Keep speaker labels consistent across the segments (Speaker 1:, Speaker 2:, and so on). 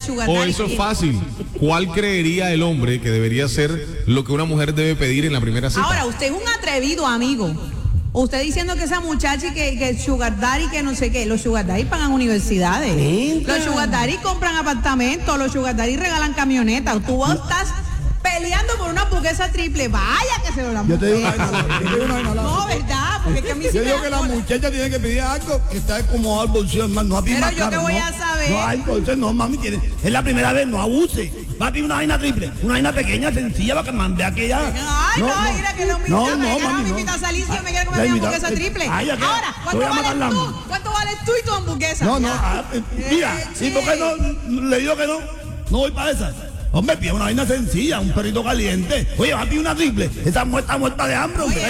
Speaker 1: sugar
Speaker 2: O
Speaker 1: daddy.
Speaker 2: eso es fácil. ¿Cuál creería el hombre que debería ser lo que una mujer debe pedir en la primera cita?
Speaker 1: Ahora, usted es un atrevido, amigo. Usted diciendo que esa muchacha y que sugar daddy, que no sé qué. Los sugar daddy pagan universidades.
Speaker 3: Venga.
Speaker 1: Los sugar daddy compran apartamentos. Los sugar daddy regalan camionetas. Tú estás peleando por una hamburguesa triple. Vaya que se lo la
Speaker 4: Yo te digo
Speaker 1: mujer.
Speaker 4: una vaina, yo te digo una vaina,
Speaker 1: No, ¿verdad? Porque es que a mí sí
Speaker 4: Yo
Speaker 1: me
Speaker 4: digo
Speaker 1: da
Speaker 4: que la
Speaker 1: cola.
Speaker 4: muchacha tiene que pedir algo que está como al bolsillo, hermano. No a
Speaker 1: Pero
Speaker 4: más
Speaker 1: yo
Speaker 4: caro,
Speaker 1: qué voy
Speaker 4: no.
Speaker 1: a saber.
Speaker 4: No, ay, entonces no, mami, es la primera vez, no abuse. Va a pedir una vaina triple, una vaina pequeña, sencilla, para que mande aquella.
Speaker 1: Ay, no, mira que lo
Speaker 4: no,
Speaker 1: invita, me
Speaker 4: mami,
Speaker 1: invita a salir si yo me quiero
Speaker 4: La
Speaker 1: comer mi
Speaker 4: invita-
Speaker 1: hamburguesa triple.
Speaker 4: Ay, ¿a qué?
Speaker 1: Ahora,
Speaker 4: Te voy a matar la-
Speaker 1: ¿Cuánto vales tú y tu hamburguesa?
Speaker 4: No,
Speaker 1: Ya.
Speaker 4: mira, ¿y por qué no le digo que no? No voy para esa. Hombre, pide una vaina sencilla, un perrito caliente. Oye, va a pedir una triple. Esa muerta de hambre, hombre.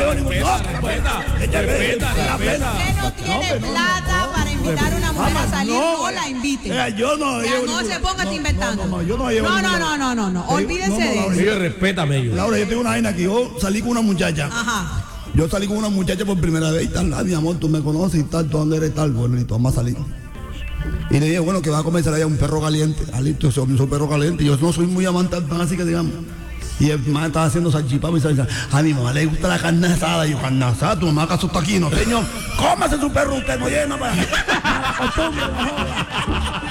Speaker 1: Usted no tiene plata para invitar a una mujer a salir, no la invite.
Speaker 4: Yo no
Speaker 1: Ya
Speaker 4: llevo
Speaker 1: no
Speaker 4: ningún-
Speaker 1: se ponga inventando.
Speaker 4: No, yo no llevo
Speaker 1: No. Olvídese de eso.
Speaker 3: Ellos respetan ellos.
Speaker 4: Laura, yo tengo una vaina aquí. Yo salí con una muchacha.
Speaker 1: Ajá.
Speaker 4: Yo salí con una muchacha por primera vez y tal, mi amor, tú me conoces y tal, tú dónde eres tal, bueno, y tú vamos a salir. Y le dije, bueno, que va a comenzar allá un perro caliente. Listo, soy un perro caliente. Yo no soy muy amante del pan, así que digamos. Y el man estaba haciendo salchipapa y salsa. A mi mamá le gusta la carne asada. Y yo, carne asada, tu mamá acaso está aquí, no, señor. Cómase su perro, usted no llena para.